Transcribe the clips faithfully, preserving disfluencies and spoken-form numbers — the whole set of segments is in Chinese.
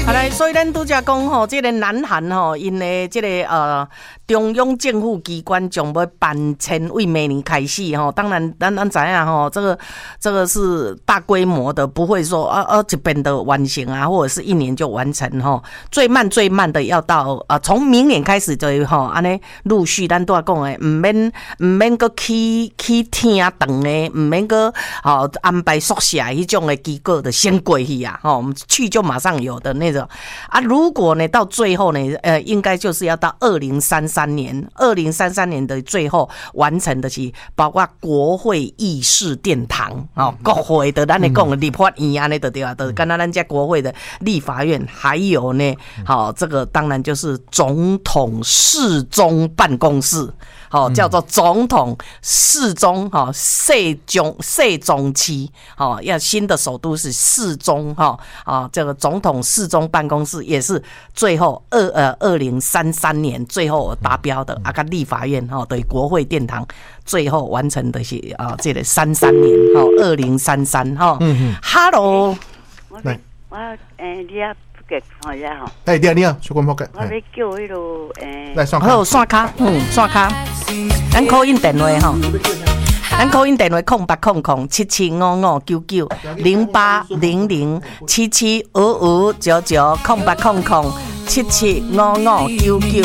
好来，所以咱拄则讲吼，这个南韩吼，因的这个呃中央政府机关将要搬迁，为明年开始吼。当然，咱咱知影吼，这个这个是大规模的，不会说啊啊这边的完成啊，或者是一年就完成吼。最慢最慢的要到啊，从明年开始就吼，安尼陆续咱拄仔讲的，唔免唔免个去去听长的，唔免个吼安排宿舍迄种的机构的先过去啊，吼，我们去就马上有的那种。啊，如果呢到最后呢，呃，应该就是要到二零三三年，二零三三年的最后完成的是包括国会议事殿堂哦，国会的咱咧讲的立法院安尼的对吧？的，刚刚咱家国会的立法院，还有呢，好、哦，这个当然就是总统侍中办公室。好、哦，叫做总统侍中哈，世中世中期，好，要新的首都是世中哈啊，这个总统侍中办公室也是最后二呃二零三三年最后达标的，啊，个立法院哈对国会殿堂最后完成的是啊，这个三三年哈二零三三哈，嗯嗯 ，Hello， 来，我诶，你啊。看一下哈， 哎，你好，你好，小关仆街。 我要叫迄落诶， 来刷卡。 好，刷卡，嗯，刷卡。咱call in电话吼，咱call in电话空八空空七七五五九九零八零零七七五五九九空八空空七七五五九九。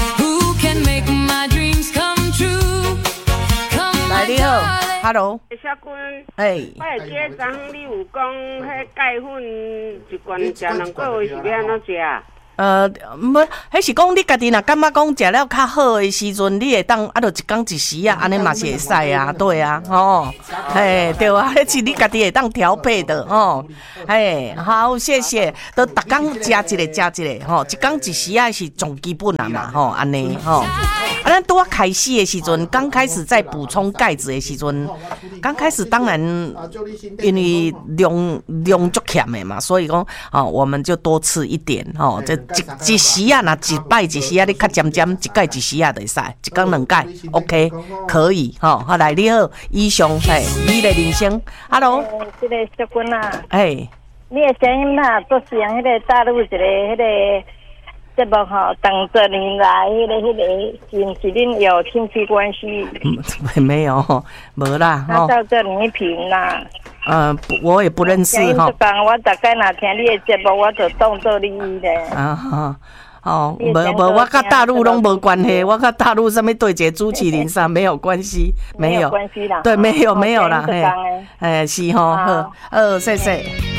来，你好 ，Hello。 小君， 哎， 我会记得昨昏你有讲，迄钙粉一罐食两个月是要安怎食？ 呃，唔，迄是讲你家己若感觉讲食了较好的时阵，你会当啊，就一工一时啊，安尼嘛是会使啊，对啊，哦，嘿，对啊，迄是你家己会当调配的哦，嘿，好，谢谢，都逐工食一个食一个，吼，一工一时啊是最基本啊嘛，吼，安尼，吼，啊，咱拄啊开始的时阵，刚开始在补充钙质的时阵，刚开始当然因为量量足欠的嘛，所以讲哦，我们就多吃一点，吼，这。一一时啊，那一摆一时啊，你较渐渐一盖一时啊，就会使一工两盖 ，OK， 可以吼。好来，你好，以上嘿，你的人生 ，Hello， 这个小君啊， 哎， 你的声音啊，做像迄个大陆一个迄个节目吼，当多年来迄个迄个，是不是恁有亲戚关系？ 嗯，没有，无啦， 他叫做倪萍啦。 呃，我也不认识哈。 我大概哪听你的节目，我就当做你的。啊哈，哦，无无，我跟大陆拢无关系，我跟大陆上面对接朱启林上没有关系，没有关系啦。 对，没有没有啦，嘿，哎是吼，好，好，谢谢。